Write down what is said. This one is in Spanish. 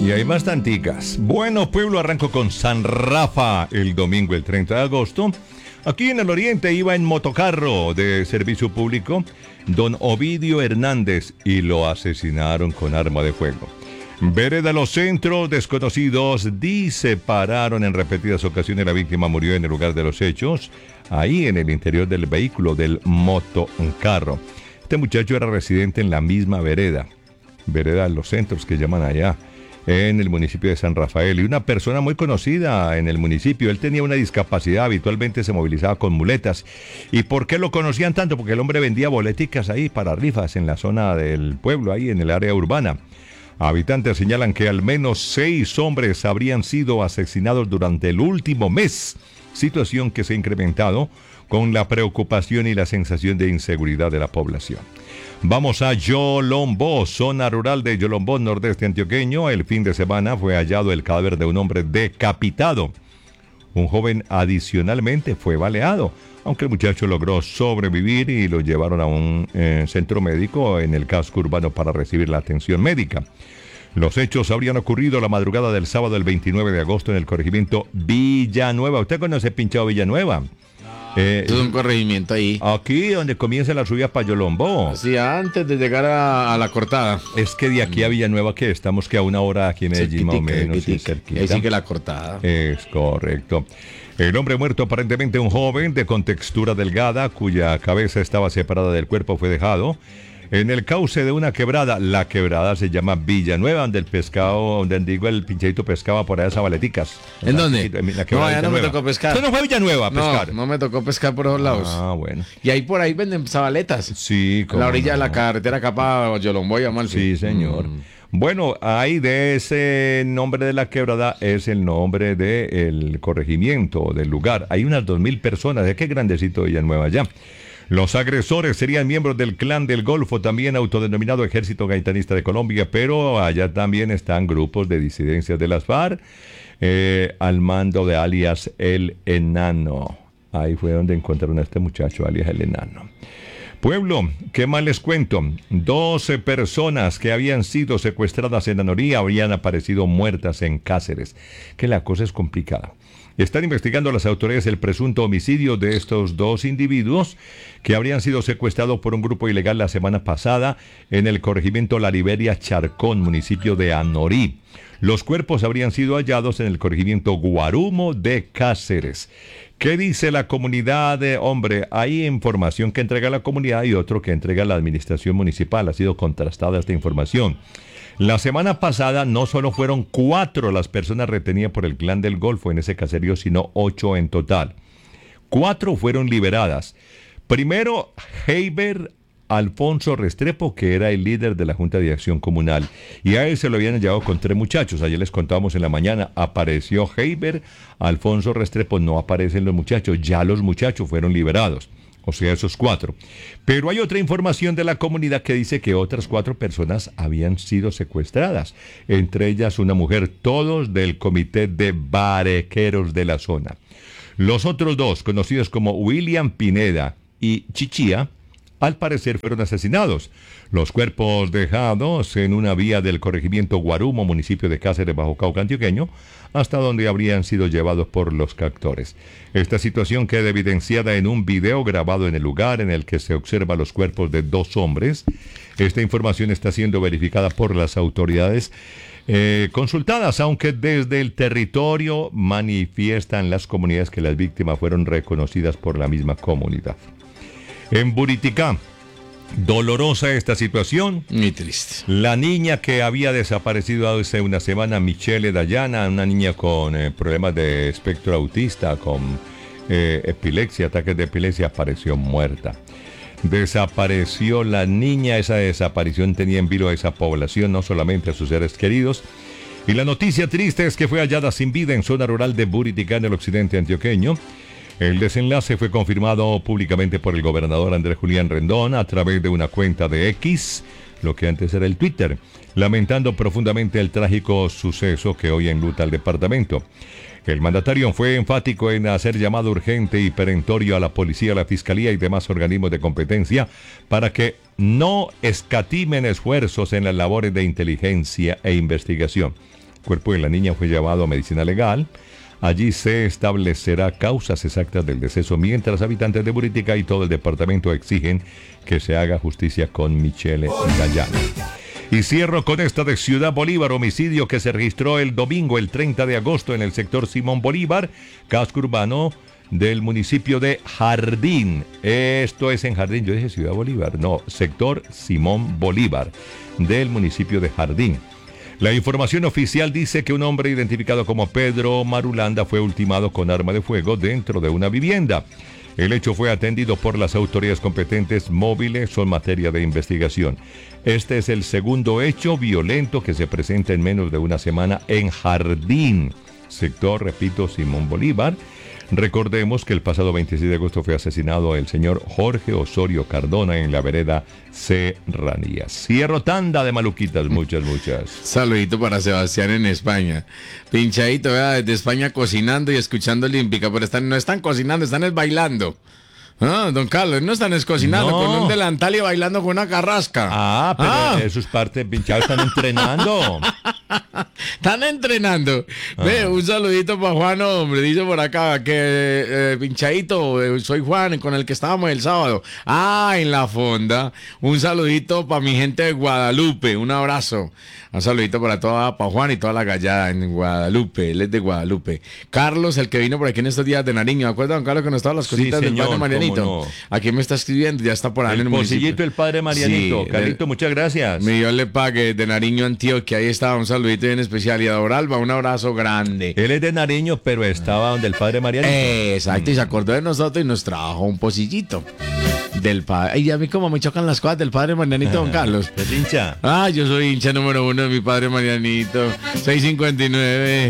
Y hay bastanticas. Bueno, pueblo, arranco con San Rafa el domingo, el 30 de agosto. Aquí en el oriente iba en motocarro de servicio público don Ovidio Hernández y lo asesinaron con arma de fuego. Vereda Los Centros, desconocidos dispararon en repetidas ocasiones. La víctima murió en el lugar de los hechos, ahí en el interior del vehículo del motocarro. Este muchacho era residente en la misma vereda Los Centros que llaman allá, en el municipio de San Rafael, y una persona muy conocida en el municipio. Él tenía una discapacidad, habitualmente se movilizaba con muletas. ¿Y por qué lo conocían tanto? Porque el hombre vendía boleticas ahí para rifas en la zona del pueblo, ahí en el área urbana. Habitantes señalan que al menos 6 hombres habrían sido asesinados durante el último mes, situación que se ha incrementado con la preocupación y la sensación de inseguridad de la población. Vamos a Yolombó, zona rural de Yolombó, nordeste antioqueño. El fin de semana fue hallado el cadáver de un hombre decapitado. Un joven adicionalmente fue baleado, aunque el muchacho logró sobrevivir y lo llevaron a un centro médico en el casco urbano para recibir la atención médica. Los hechos habrían ocurrido la madrugada del sábado el 29 de agosto en el corregimiento Villanueva. ¿Usted conoce Pinchado Villanueva? Es un corregimiento ahí. Aquí donde comienza la subida para Yolombó. Sí, antes de llegar a la cortada. Es que de aquí a Villanueva, que estamos que a una hora aquí en Medellín, más o menos. Ahí sigue la cortada. Es correcto. El hombre muerto, aparentemente un joven de contextura delgada, cuya cabeza estaba separada del cuerpo, fue dejado en el cauce de una quebrada. La quebrada se llama Villanueva, donde el pescado, donde digo el pinchadito pescaba por allá esas baleticas. ¿En dónde? No, allá no me tocó pescar. ¿Usted no fue a Villanueva a pescar? No me tocó pescar por esos lados. Ah, bueno. Y ahí por ahí venden zabaletas. Sí, en la orilla de la carretera Capa Yolombó y Amalfi. Sí, señor. Bueno, ahí de ese nombre de la quebrada es el nombre del corregimiento, del lugar. Hay unas 2.000 personas. ¿De qué grandecito Villanueva ya? Los agresores serían miembros del Clan del Golfo, también autodenominado Ejército Gaitanista de Colombia, pero allá también están grupos de disidencias de las FARC, al mando de alias El Enano. Ahí fue donde encontraron a este muchacho, alias El Enano. Pueblo, ¿qué más les cuento? 12 personas que habían sido secuestradas en Anorí habrían aparecido muertas en Cáceres. Que la cosa es complicada. Están investigando las autoridades el presunto homicidio de estos 2 individuos que habrían sido secuestrados por un grupo ilegal la semana pasada en el corregimiento La Liberia Charcón, municipio de Anorí. Los cuerpos habrían sido hallados en el corregimiento Guarumo de Cáceres. ¿Qué dice la comunidad? Hombre, hay información que entrega la comunidad y otro que entrega la administración municipal. Ha sido contrastada esta información. La semana pasada no solo fueron 4 las personas retenidas por el Clan del Golfo en ese caserío, sino 8 en total. 4 fueron liberadas. Primero, Heiber Alfonso Restrepo, que era el líder de la Junta de Acción Comunal, y a él se lo habían llevado con 3 muchachos. Ayer les contábamos en la mañana, apareció Heiber Alfonso Restrepo, no aparecen los muchachos, ya los muchachos fueron liberados. O sea, esos 4. Pero hay otra información de la comunidad que dice que otras 4 personas habían sido secuestradas. Entre ellas una mujer, todos del comité de barequeros de la zona. Los otros 2, conocidos como William Pineda y Chichía, al parecer fueron asesinados. Los cuerpos dejados en una vía del corregimiento Guarumo, municipio de Cáceres, Bajo Cauca antioqueño, hasta donde habrían sido llevados por los captores. Esta situación queda evidenciada en un video grabado en el lugar en el que se observan los cuerpos de 2 hombres. Esta información está siendo verificada por las autoridades consultadas, aunque desde el territorio manifiestan las comunidades que las víctimas fueron reconocidas por la misma comunidad. En Buriticá, dolorosa esta situación. Muy triste. La niña que había desaparecido hace una semana, Michelle Dayana, una niña con problemas de espectro autista, con epilepsia, ataques de epilepsia, apareció muerta. Desapareció la niña. Esa desaparición tenía en vilo a esa población, no solamente a sus seres queridos. Y la noticia triste es que fue hallada sin vida en zona rural de Buriticá, en el occidente antioqueño. El desenlace fue confirmado públicamente por el gobernador Andrés Julián Rendón a través de una cuenta de X, lo que antes era el Twitter, lamentando profundamente el trágico suceso que hoy enluta al departamento. El mandatario fue enfático en hacer llamado urgente y perentorio a la policía, a la fiscalía y demás organismos de competencia para que no escatimen esfuerzos en las labores de inteligencia e investigación. El cuerpo de la niña fue llevado a medicina legal. Allí se establecerá causas exactas del deceso, mientras habitantes de Buritica y todo el departamento exigen que se haga justicia con Michelle Dayana. Y cierro con esta de Ciudad Bolívar, homicidio que se registró el domingo, el 30 de agosto, en el sector Simón Bolívar, casco urbano del municipio de Jardín. Esto es en Jardín, yo dije Ciudad Bolívar, no, sector Simón Bolívar, del municipio de Jardín. La información oficial dice que un hombre identificado como Pedro Marulanda fue ultimado con arma de fuego dentro de una vivienda. El hecho fue atendido por las autoridades competentes móviles, son materia de investigación. Este es el segundo hecho violento que se presenta en menos de una semana en Jardín, sector, repito, Simón Bolívar. Recordemos que el pasado 26 de agosto fue asesinado el señor Jorge Osorio Cardona en la vereda Serranía. Cierro tanda de maluquitas, muchas. Saludito para Sebastián en España. Pinchadito, vea, desde España cocinando y escuchando Olímpica, pero no están cocinando, están bailando. Ah, don Carlos, no están cocinando No. con un delantal y bailando con una carrasca. Pero eso es parte, pinchado, están entrenando. Están entrenando. Ve, un saludito para Juan, hombre. Dice por acá que pinchadito, soy Juan, con el que estábamos el sábado. En la fonda. Un saludito para mi gente de Guadalupe. Un abrazo. Un saludito para Juan y toda la gallada en Guadalupe. Él es de Guadalupe. Carlos, el que vino por aquí en estos días de Nariño. ¿Me acuerdas, don Carlos, que nos estaban las Sí, cositas del señor, padre Marianito? cómo no. Aquí me está escribiendo, ya está por ahí en El el municipio. pocillito, el padre Marianito. Sí, Carlito, muchas gracias. Mi Dios le pague, de Nariño, Antioquia. Ahí estaba, un saludito bien especial. Y a Doralba, un abrazo grande. Él es de Nariño, pero estaba donde el padre Marianito. Exacto, y se acordó de nosotros y nos trajo un pocillito del padre. Y a mí como me chocan las cosas del padre Marianito, don Carlos. ¿Es hincha? Yo soy hincha número 1 de mi padre Marianito. 659.